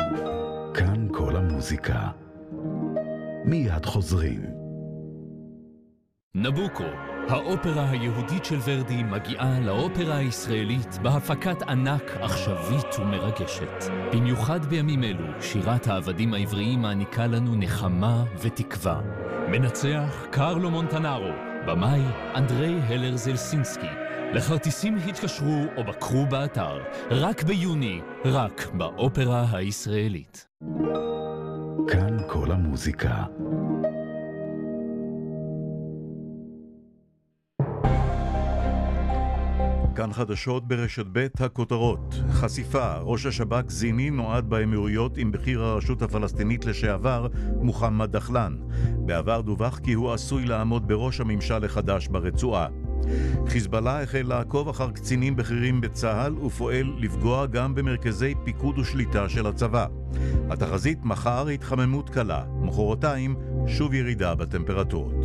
כאן כל המוזיקה. מיד חוזרים. נבוקו, האופרה היהודית של ורדי מגיעה לאופרה הישראלית בהפקת ענק עכשווית ומרגשת. במיוחד בימים אלו, שירת העבדים העבריים מעניקה לנו נחמה ותקווה. מנצח קרלו מונטנארו, במאי אנדרי הלר זלסינסקי. לכרטיסים התקשרו או בקרו באתר, רק ביוני, רק באופרה הישראלית. כאן כל המוזיקה. כאן חדשות ברשת ב' הכותרות. חשיפה, ראש השב"כ זיני נועד באמירויות עם בכיר הרשות הפלסטינית לשעבר מוחמד דחלן. בעבר דווח כי הוא עשוי לעמוד בראש הממשל החדש ברצועה. חיזבאללה החל לעקוב אחר קצינים בכירים בצה"ל ופועל לפגוע גם במרכזי פיקוד ושליטה של הצבא. התחזית מחר התחממות קלה, מחרתיים שוב ירידה בטמפרטורות.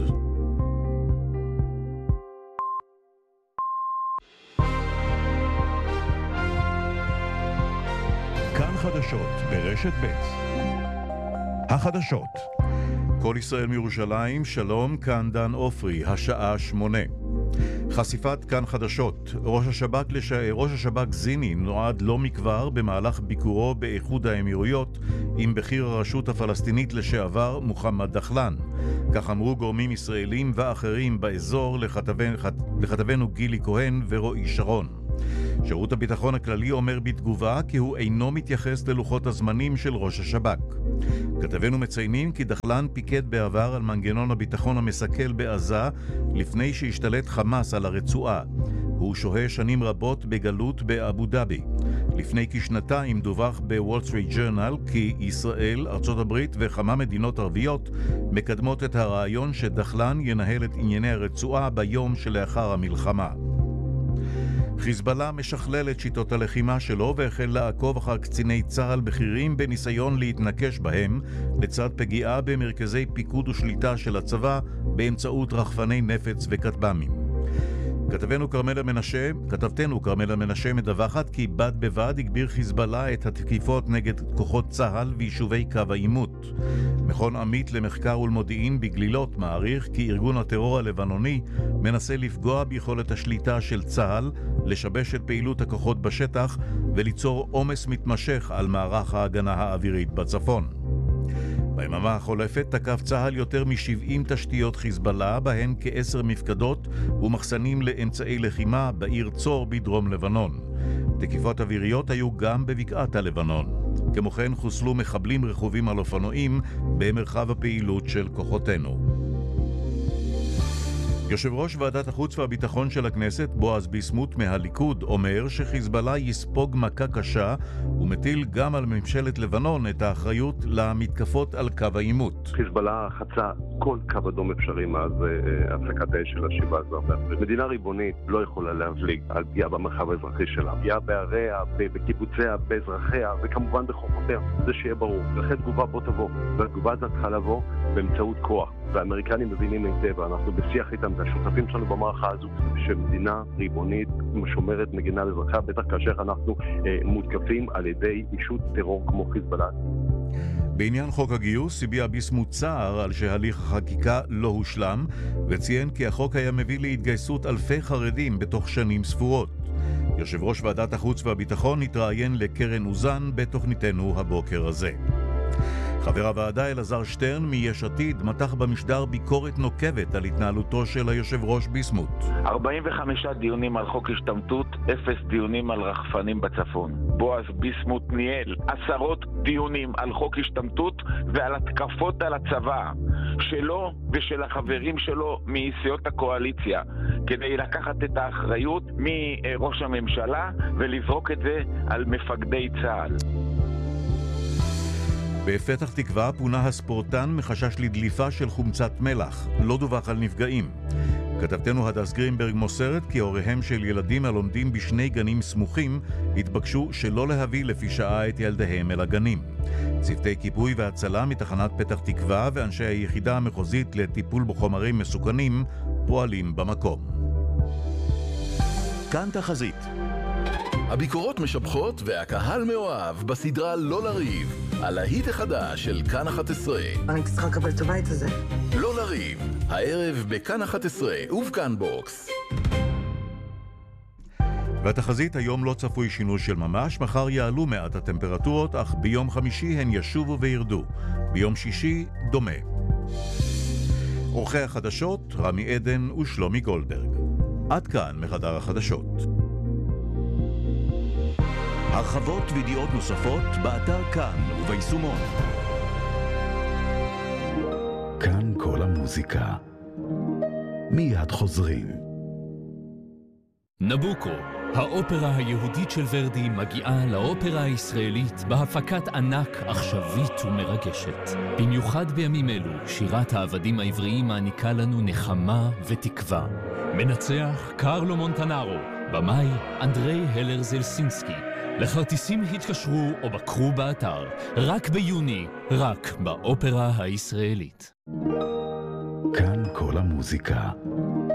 כאן חדשות ברשת ב'. החדשות. כל ישראל מירושלים, שלום, כאן דן אופרי, השעה 8. חשיפת כאן חדשות. ראש השב"כ זיני נועד לא מכבר במהלך ביקורו באיחוד האמירויות עם בכיר הרשות הפלסטינית לשעבר מוחמד דחלן. כך אמרו גורמים ישראלים ואחרים באזור לכתבנו גילי כהן ורועי שרון. שירות הביטחון הכללי אומר בתגובה כי הוא אינו מתייחס ללוחות הזמנים של ראש השב"כ. כתבנו מציינים כי דחלן פיקד בעבר על מנגנון הביטחון המסכל בעזה לפני שהשתלט חמאס על הרצועה. הוא שוהה שנים רבות בגלות באבו דאבי. לפני כשנתיים דווח בוול סטריט ג'ורנל כי ישראל, ארצות הברית וכמה מדינות ערביות מקדמות את הרעיון שדחלן ינהל את ענייני הרצועה ביום שלאחר המלחמה. חיזבאללה משכלל את שיטות הלחימה שלו והחל לעקוב אחר קציני צה"ל בכירים בניסיון להתנקש בהם לצד פגיעה במרכזי פיקוד ושליטה של הצבא באמצעות רחפני נפץ וכטב"מים. כתבתנו כרמלה מנשה מדווחת כי בד בבד הגביר חיזבאללה את התקיפות נגד כוחות צה"ל ויישובי קו העימות. מכון עמית למחקר ולמודיעין בגלילות מעריך כי ארגון הטרור הלבנוני מנסה לפגוע ביכולת השליטה של צה"ל, לשבש את פעילות הכוחות בשטח וליצור עומס מתמשך על מערך ההגנה האווירית בצפון. ביממה החולפת תקף צה"ל יותר מ-70 תשתיות חיזבאללה, בהן כ10 מפקדות ומחסנים לאמצעי לחימה בעיר צור בדרום לבנון. תקיפות אוויריות היו גם בבקעת הלבנון. כמו כן חוסלו מחבלים רכובים על אופנועים במרחב הפעילות של כוחותינו. יושב ראש ועדת החוץ והביטחון של הכנסת, בועז ביסמוט מהליכוד, אומר שחיזבאללה יספוג מכה קשה ומטיל גם על ממשלת לבנון את האחריות למתקפות על קו העימות. חיזבאללה חצה כל קו אדום אפשרי מאז הפסקת האש של 17 באפריל. מדינה ריבונית לא יכולה להבליג על פגיעה במרחב האזרחי שלה. פגיעה בעריה, בקיבוציה, באזרחיה וכמובן בחופותיה. זה שיהיה ברור. לכן תגובה בוא תבוא. והתגובה הזאת צריכה לבוא באמצעות כוח. והאמריקנים מבינים היטב, אנחנו בשיח איתם, והשותפים שלנו במערכה הזו, שמדינה ריבונית שומרת מגינה על אזרחיה, בטח כאשר אנחנו מותקפים על ידי ישות טרור כמו חיזבאללה. בעניין חוק הגיוס הביע ביסמוט צער על שהליך החקיקה לא הושלם, וציין כי החוק היה מביא להתגייסות אלפי חרדים בתוך שנים ספורות. יושב ראש ועדת החוץ והביטחון התראיין לקרן אוזן בתוכניתנו הבוקר הזה. חבר הוועדה אלעזר שטרן מיש עתיד מתח במשדר ביקורת נוקבת על התנהלותו של היושב ראש ביסמוט. 45 דיונים על חוק השתמטות, 0 דיונים על רחפנים בצפון. בועז ביסמוט ניהל 10 דיונים על חוק השתמטות ועל התקפות על הצבא שלו ושל החברים שלו מסיעות הקואליציה, כדי לקחת את האחריות מראש הממשלה ולזרוק את זה על מפקדי צה"ל. בפתח תקווה פונה הספורטן מחשש לדליפה של חומצת מלח, לא דווח על נפגעים. כתבתנו הדס גרינברג מוסרת כי הוריהם של ילדים הלומדים בשני גנים סמוכים התבקשו שלא להביא לפי שעה את ילדיהם אל הגנים. צוותי כיבוי והצלה מתחנת פתח תקווה ואנשי היחידה המחוזית לטיפול בחומרים מסוכנים פועלים במקום. כאן תחזית. הביקורות משבחות והקהל מאוהב בסדרה לא לריב, על ההיט החדש של כאן 11. אני צריכה לקבל את הבית הזה. לא לריב, הערב בכאן 11 ובכאן בוקס. בתחזית היום לא צפוי שינוי של ממש, מחר יעלו מעט הטמפרטורות, אך ביום חמישי הן ישובו וירדו. ביום שישי דומה. עורכי החדשות, רמי עדן ושלומי גולדברג. עד כאן מחדר החדשות. הרחבות וידיעות נוספות באתר כאן וביישומון. כאן כל המוזיקה. מיד חוזרים. נבוקו, האופרה היהודית של ורדי מגיעה לאופרה הישראלית בהפקת ענק עכשווית ומרגשת. במיוחד בימים אלו, שירת העבדים העבריים מעניקה לנו נחמה ותקווה. מנצח קרלו מונטנארו, במאי אנדרי הלר זלסינסקי. לכרטיסים התקשרו או בקרו באתר, רק ביוני, רק באופרה הישראלית. כאן כל המוזיקה.